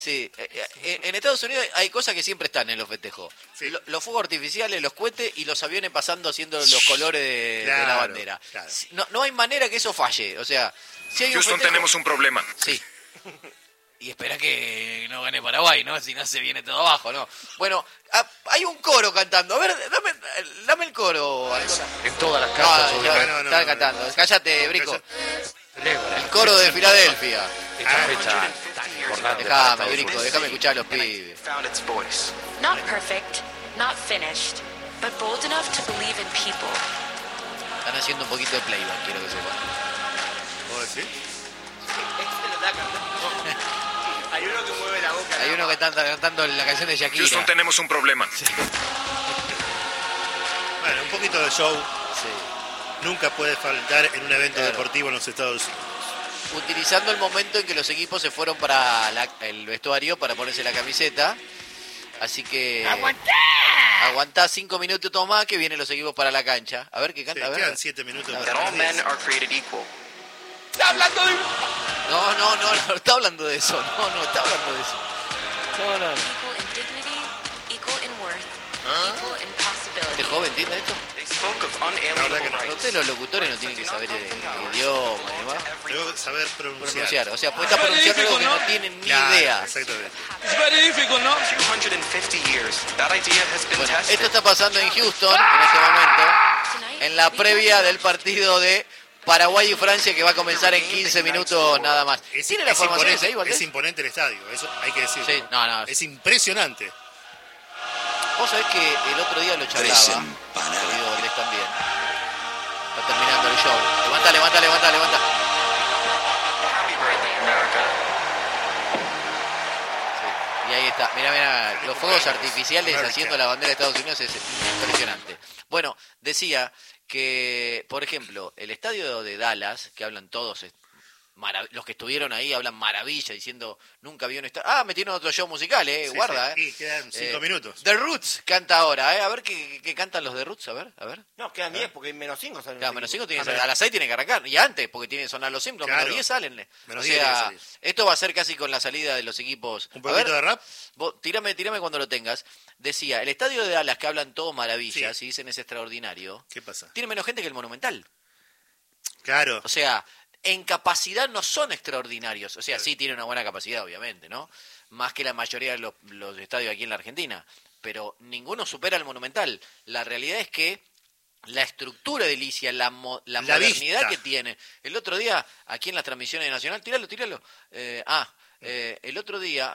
Sí, en Estados Unidos hay cosas que siempre están en los festejos. Sí. Los fuegos artificiales, los cohetes y los aviones pasando haciendo los colores de la bandera. Claro. No hay manera que eso falle. O sea, si hay Houston, tenemos un problema. Sí. Y espera que no gane Paraguay, ¿no? Si no se viene todo abajo, ¿no? Bueno, hay un coro cantando. A ver, dame el coro. En todas las casas. Está cantando. Cállate, Brico. El coro de Filadelfia. Esta fecha tan importante. Déjame, Brico, déjame escuchar a los pibes. Not perfect, not finished, but bold enough to believe in people. Están haciendo un poquito de playback, quiero que sepan. ¿Vos decís? Hay uno que mueve la boca. Hay uno que está cantando la canción de Shakira. Houston, tenemos un problema. Bueno, un poquito de show Sí. nunca puede faltar en un evento Claro. deportivo en los Estados Unidos. Utilizando el momento en que los equipos se fueron para el vestuario para ponerse la camiseta. Así que... Aguantá 5 minutos más que vienen los equipos para la cancha. A ver qué Sí, canta. A ver. quedan 7 minutos That para las 10. Está hablando de... No, está hablando de eso. No, está hablando de eso. No. Equal in dignity, equal in worth, equal in ¿Este possibility. joven entiende esto? La verdad que no. Pero ustedes los locutores no tienen que saber el idioma y demás. Debo saber pronunciar. Pronunciar. O sea, pues está pronunciando algo que no tienen ni Claro, idea. exactamente. Bueno, esto está pasando en Houston en este momento, en la previa del partido de Paraguay y Francia que va a comenzar en 15 minutos nada más. ¿Tiene la formación ahí, Valdés? Es imponente el estadio, eso hay que decirlo. Sí, no. Es impresionante. Vos sabés que el otro día lo charlaba, querido Valdés también. Está terminando el show. Levanta. Sí, y ahí está. Mirá, los fuegos artificiales haciendo la bandera de Estados Unidos es impresionante. Bueno, decía que, por ejemplo, el estadio de Dallas, que hablan todos, los que estuvieron ahí hablan maravilla, diciendo, nunca vi un estadio... Ah, metieron otro show musical, Sí, guarda, sí. Y quedan 5 minutos. The Roots canta ahora, A ver qué cantan los The Roots, a ver. No, quedan 10 porque menos 5 salen. Claro, menos 5 tiene que salir, a las 6 tiene que arrancar, y antes, porque tiene que sonar los Simpsons, Claro. menos 10 salen. Menos o 10 tiene que sea, salir. esto va a ser casi con la salida de los equipos. Un poquito de rap. Vos, tírame cuando lo tengas. Decía, el estadio de Dallas, que hablan todo maravillas, y dicen es extraordinario, ¿Qué pasa? tiene menos gente que el Monumental. Claro. O sea, en capacidad no son extraordinarios. O sea, sí tienen una buena capacidad, obviamente, ¿no? Más que la mayoría de los estadios aquí en la Argentina. Pero ninguno supera al Monumental. La realidad es que la estructura edilicia, la modernidad vista que tiene. El otro día, aquí en las transmisiones de Nacional, tíralo. El otro día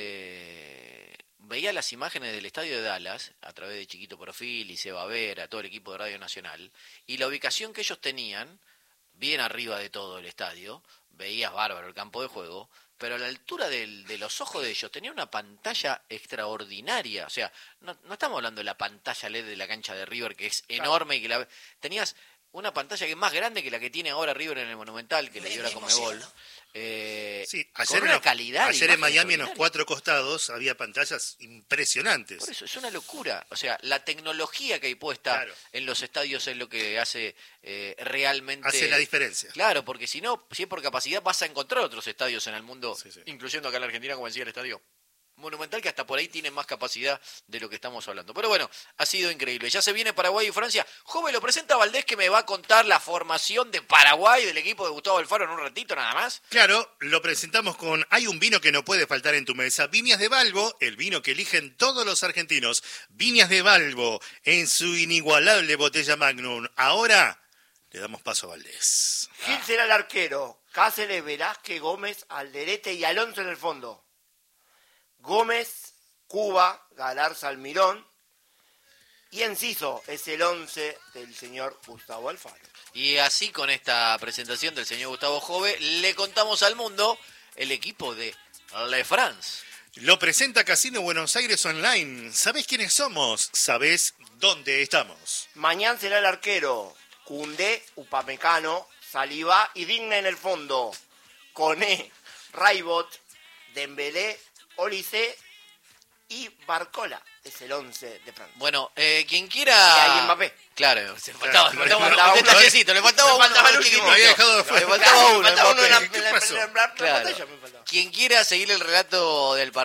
veía las imágenes del estadio de Dallas a través de Chiquito Profil y Seba Vera, todo el equipo de Radio Nacional, y la ubicación que ellos tenían, bien arriba de todo el estadio, veías bárbaro el campo de juego, pero a la altura de los ojos de ellos tenía una pantalla extraordinaria. O sea, no estamos hablando de la pantalla LED de la cancha de River, que es enorme, y que tenías una pantalla que es más grande que la que tiene ahora River en el Monumental, que le dio la Conmebol. Sí, con una calidad. Ayer en Miami, en los extraordinaria. 4 costados, había pantallas impresionantes. Por eso, es una locura. O sea, la tecnología que hay puesta Claro. en los estadios es lo que hace realmente... Hace la diferencia. Claro, porque si es por capacidad, vas a encontrar otros estadios en el mundo, Sí. incluyendo acá en la Argentina, como decía el estadio Monumental, que hasta por ahí tiene más capacidad de lo que estamos hablando. Pero bueno, ha sido increíble. Ya se viene Paraguay y Francia. Joven, lo presenta Valdés, que me va a contar la formación de Paraguay, del equipo de Gustavo Alfaro, en un ratito nada más. Claro, lo presentamos con hay un vino que no puede faltar en tu mesa. Viñas de Balbo, el vino que eligen todos los argentinos. Viñas de Balbo, en su inigualable botella Magnum. Ahora le damos paso a Valdés. Gil será el arquero. Cáceres, Velázquez, Gómez, Alderete y Alonso en el fondo. Gómez, Cuba, Galarza, Almirón. Y Enciso es el 11 del señor Gustavo Alfaro. Y así, con esta presentación del señor Gustavo Jove, le contamos al mundo el equipo de Le France. Lo presenta Casino Buenos Aires Online. ¿Sabés quiénes somos? ¿Sabés dónde estamos? Mañana será el arquero. Cundé, Upamecano, Saliba y Digna en el fondo. Coné, Raibot, Dembélé, Olise y Barcola es el 11 de Francia. Bueno, quien quiera... Y ahí Mbappé. Claro, se faltaba Claro, un faltaba uno. detallecito, le faltaba Me uno. faltaba el uno último. chiquitito. Lo había dejado de fuera. Le faltaba uno. Me faltaba uno Mbappé. en ¿Qué pasó? la Claro. pantalla, me faltaba. Quien quiera seguir el relato del partido